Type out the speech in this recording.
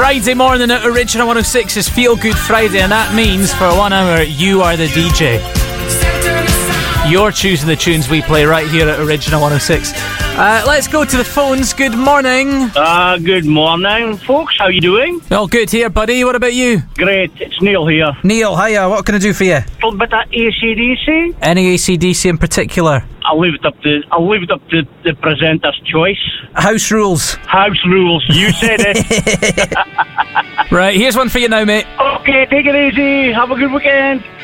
Friday morning at Original 106 is Feel Good Friday, and that means for 1 hour you are the DJ. You're choosing the tunes we play right here at Original 106. Let's go to the phones. Good morning. Good morning, folks. How you doing? All good here, buddy. What about you? Great. It's Neil here. Neil, hiya. What can I do for you? A little bit of AC/DC. Any AC/DC in particular? I'll leave it up to the presenter's choice. House rules. House rules. You said it. Right, here's one for you now, mate. Okay, take it easy. Have a good weekend.